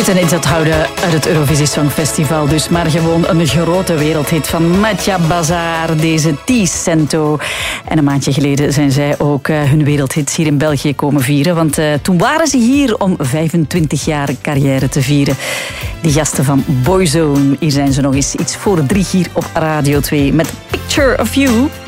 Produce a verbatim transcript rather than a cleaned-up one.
moeten niet onthouden uit het Eurovisie Songfestival dus, maar gewoon een grote wereldhit van Matja Bazaar, deze T-Cento. En een maandje geleden zijn zij ook uh, hun wereldhits hier in België komen vieren, want uh, toen waren ze hier om vijfentwintig jaar carrière te vieren. Die gasten van Boyzone, hier zijn ze nog eens iets voor drie hier op Radio twee met Picture of You.